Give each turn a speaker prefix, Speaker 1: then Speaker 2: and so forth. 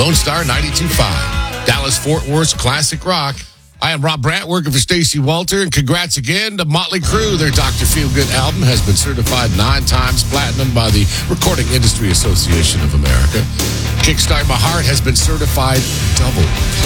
Speaker 1: Lone Star 92.5, Dallas-Fort Worth's classic rock. I am Rob Brandt, working for Stacey Walter, and congrats again to Motley Crue. Their Dr. Feelgood album has been certified 9 times platinum by the Recording Industry Association of America. Kickstart My Heart has been certified double